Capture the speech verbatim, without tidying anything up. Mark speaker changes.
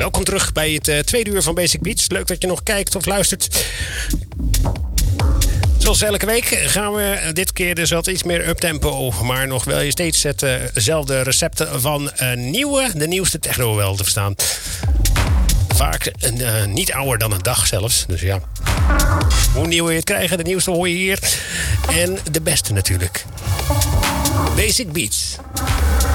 Speaker 1: Welkom terug bij het uh, tweede uur van Basic Beats. Leuk dat je nog kijkt of luistert. Zoals elke week gaan we dit keer dus wat iets meer uptempo. Maar nog wel je steeds hetzelfde uh, recept van uh, nieuwe, de nieuwste techno wel te verstaan. Vaak uh, niet ouder dan een dag zelfs. Dus ja, hoe nieuw je het krijgen, de nieuwste hoor je hier. En de beste natuurlijk. Basic Beats.